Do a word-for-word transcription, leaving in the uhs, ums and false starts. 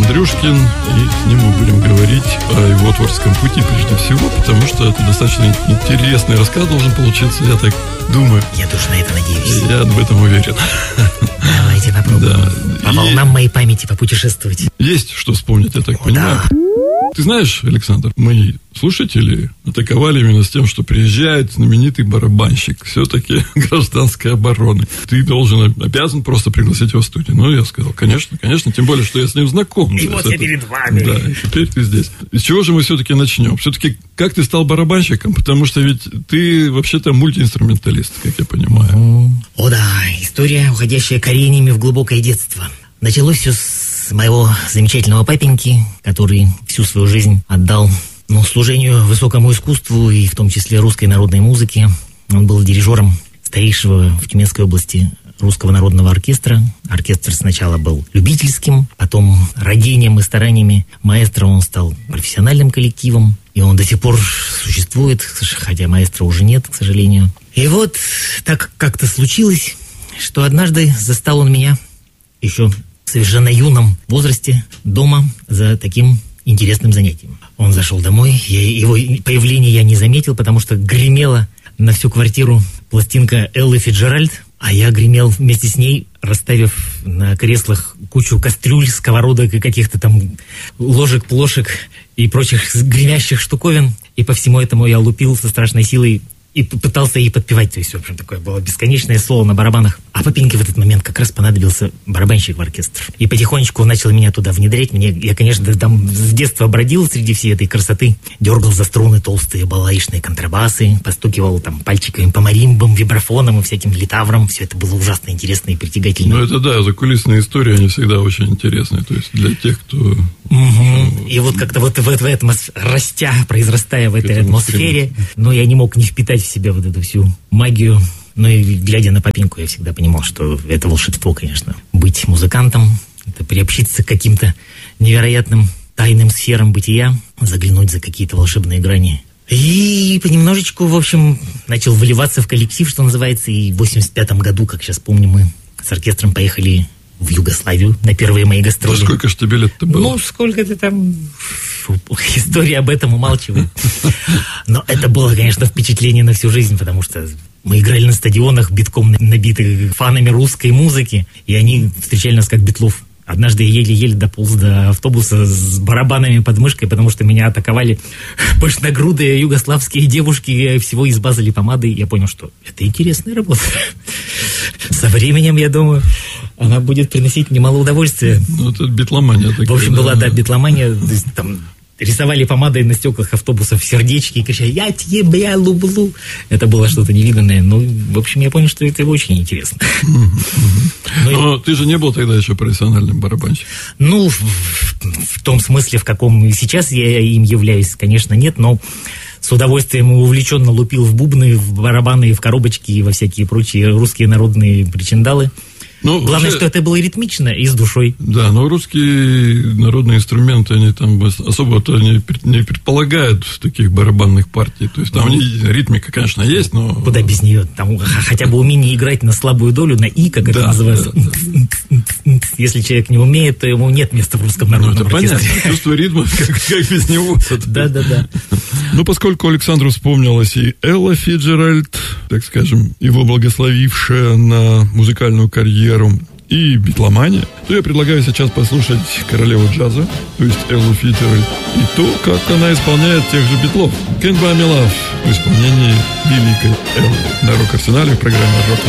Андрюшкин, и с ним мы будем говорить о его творческом пути прежде всего, потому что это достаточно интересный рассказ должен получиться, я так думаю. Я тоже на это надеюсь. Я об этом уверен. Давайте попробуем Да. по волнам моей памяти попутешествовать. Есть что вспомнить, я так О, понимаю. да. Ты знаешь, Александр, мои слушатели атаковали именно с тем, что приезжает знаменитый барабанщик, все-таки гражданской обороны. Ты должен, обязан просто пригласить его в студию. Ну, я сказал, конечно, конечно, тем более, что я с ним знаком. И вот я перед вами. Да, и теперь ты здесь. Из чего же мы все-таки начнем? Все-таки, как ты стал барабанщиком? Потому что ведь ты вообще-то мультиинструменталист, как я понимаю. О да, история, уходящая кореньями в глубокое детство. Началось все с моего замечательного папеньки, который всю свою жизнь отдал ну, служению высокому искусству и в том числе русской народной музыке. Он был дирижером старейшего в Тюменской области Русского народного оркестра. Оркестр сначала был любительским, потом родением и стараниями маэстро он стал профессиональным коллективом. И он до сих пор существует, хотя маэстро уже нет, к сожалению. И вот так как-то случилось, что однажды застал он меня еще в совершенно юном возрасте дома за таким интересным занятием. Он зашел домой, я, его появление я не заметил, потому что гремела на всю квартиру пластинка Эллы Фицджеральд, а я гремел вместе с ней, расставив на креслах кучу кастрюль, сковородок и каких-то там ложек, плошек и прочих гремящих штуковин. И по всему этому я лупил со страшной силой и пытался ей подпевать. То есть, в общем, такое было бесконечное соло на барабанах. А папеньке в этот момент как раз понадобился барабанщик в оркестр. И потихонечку он начал меня туда внедрять. Мне, я, конечно, там с детства бродил среди всей этой красоты. Дергал за струны толстые балалайчные контрабасы, постукивал там пальчиками по маримбам, вибрафонам и всяким литаврам. Все это было ужасно интересно и притягательно. Ну, это да, закулисные истории, они всегда очень интересные. То есть, для тех, кто... Угу. И вот как-то вот в, в этом, растя, произрастая в этой атмосфере, но я не мог не впитать в себя вот эту всю магию. Ну и глядя на папеньку, я всегда понимал, что это волшебство, конечно. Быть музыкантом, это приобщиться к каким-то невероятным тайным сферам бытия, заглянуть за какие-то волшебные грани. И понемножечку, в общем, начал выливаться в коллектив, что называется. И в восемьдесят пятом году, как сейчас помню, мы с оркестром поехали в Югославию на первые мои гастроли. Да сколько ж тебе лет-то было? Ну, сколько-то там... История об этом умалчивает. Но это было, конечно, впечатление на всю жизнь, потому что мы играли на стадионах, битком набитых фанами русской музыки, и они встречали нас как битлов. Однажды я еле-еле дополз до автобуса с барабанами под мышкой, потому что меня атаковали пышногрудые югославские девушки, всего измазали помадой. Я понял, что это интересная работа. Со временем, я думаю, она будет приносить немало удовольствия. Ну, это битломания такая. В общем, да. была, да, битломания. То есть, там рисовали помадой на стеклах автобусов сердечки и кричали «Я тебя люблю». Это было что-то невиданное. Ну, в общем, я понял, что это очень интересно. Но ты же не был тогда еще профессиональным барабанщиком. Ну, в том смысле, в каком сейчас я им являюсь, конечно, нет, но с удовольствием увлеченно лупил в бубны, в барабаны, в коробочки и во всякие прочие русские народные причиндалы. Ну, главное, вообще, что это было ритмично и с душой. Да, но русские народные инструменты, они там особо-то не, не предполагают таких барабанных партий. То есть там ну, ритмика, конечно, есть, но... Куда без нее? Там хотя бы умение играть на слабую долю, на «и», как да, это называется. Да, да. Если человек не умеет, то ему нет места в русском народном ну, это оркестре. Понятно, чувство ритма, как, как без него. Да-да-да. Ну, поскольку Александру вспомнилась и Элла Фицджеральд, так скажем, его благословившая на музыкальную карьеру, и битломания, то я предлагаю сейчас послушать королеву джаза, то есть Эллу Фицджеральд, и то, как она исполняет тех же битлов. Can't Buy Me Love в исполнении великой Эллы на Рок-Арсенале в программе «Рок».